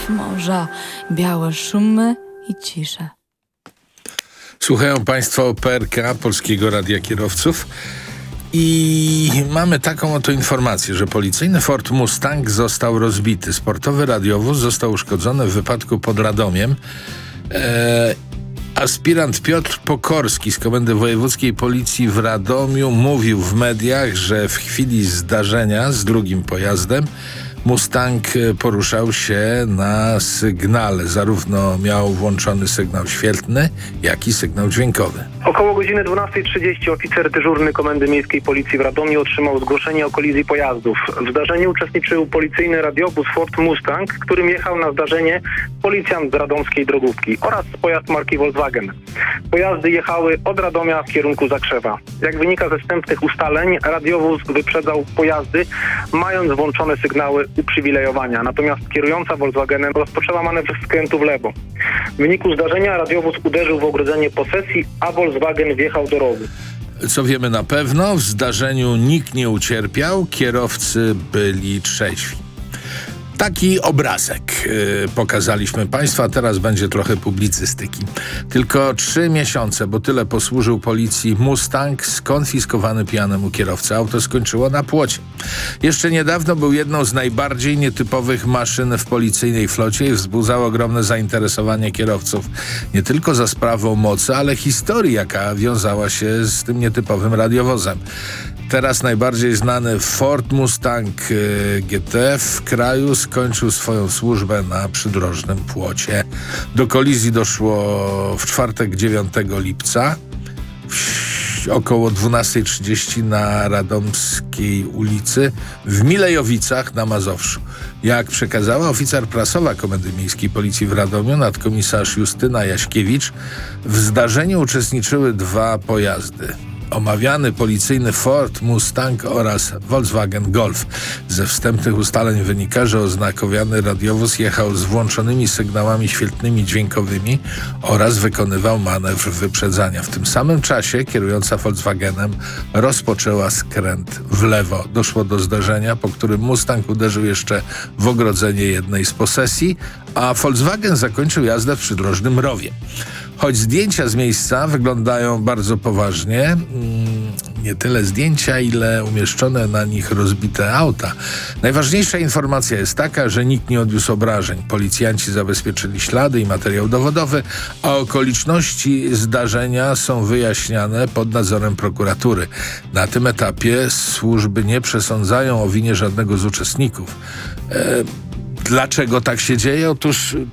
wylew morza, białe szumy i cisza. Słuchają Państwo PRK, Polskiego Radia Kierowców. I mamy taką oto informację, że policyjny Ford Mustang został rozbity. Sportowy radiowóz został uszkodzony w wypadku pod Radomiem. Aspirant Piotr Pokorski z Komendy Wojewódzkiej Policji w Radomiu mówił w mediach, że w chwili zdarzenia z drugim pojazdem Mustang poruszał się na sygnale. Zarówno miał włączony sygnał świetlny, jak i sygnał dźwiękowy. Około godziny 12:30 oficer dyżurny Komendy Miejskiej Policji w Radomiu otrzymał zgłoszenie o kolizji pojazdów. W zdarzeniu uczestniczył policyjny radiowóz Ford Mustang, którym jechał na zdarzenie policjant z radomskiej drogówki oraz pojazd marki Volkswagen. Pojazdy jechały od Radomia w kierunku Zakrzewa. Jak wynika ze wstępnych ustaleń, radiowóz wyprzedzał pojazdy, mając włączone sygnały uprzywilejowania. Natomiast kierująca Volkswagenem rozpoczęła manewr skrętu w lewo. W wyniku zdarzenia radiowóz uderzył w ogrodzenie posesji, a Volkswagen wjechał do rowu. Co wiemy na pewno, w zdarzeniu nikt nie ucierpiał, kierowcy byli trzeźwi. Taki obrazek pokazaliśmy Państwu, a teraz będzie trochę publicystyki. Tylko 3 miesiące, bo tyle posłużył policji Mustang, skonfiskowany pijanemu kierowcy. Auto skończyło na płocie. Jeszcze niedawno był jedną z najbardziej nietypowych maszyn w policyjnej flocie i wzbudzał ogromne zainteresowanie kierowców. Nie tylko za sprawą mocy, ale historii, jaka wiązała się z tym nietypowym radiowozem. Teraz najbardziej znany Ford Mustang GT w kraju skończył swoją służbę na przydrożnym płocie. Do kolizji doszło w czwartek 9 lipca około 12:30 na Radomskiej ulicy w Milejowicach na Mazowszu. Jak przekazała oficer prasowa Komendy Miejskiej Policji w Radomiu, nadkomisarz Justyna Jaśkiewicz, w zdarzeniu uczestniczyły 2 pojazdy. Omawiany policyjny Ford Mustang oraz Volkswagen Golf. Ze wstępnych ustaleń wynika, że oznakowany radiowóz jechał z włączonymi sygnałami świetlnymi dźwiękowymi oraz wykonywał manewr wyprzedzania. W tym samym czasie kierująca Volkswagenem rozpoczęła skręt w lewo. Doszło do zdarzenia, po którym Mustang uderzył jeszcze w ogrodzenie jednej z posesji, a Volkswagen zakończył jazdę w przydrożnym rowie. Choć zdjęcia z miejsca wyglądają bardzo poważnie, nie tyle zdjęcia, ile umieszczone na nich rozbite auta. Najważniejsza informacja jest taka, że nikt nie odniósł obrażeń. Policjanci zabezpieczyli ślady i materiał dowodowy, a okoliczności zdarzenia są wyjaśniane pod nadzorem prokuratury. Na tym etapie służby nie przesądzają o winie żadnego z uczestników. Dlaczego tak się dzieje? Otóż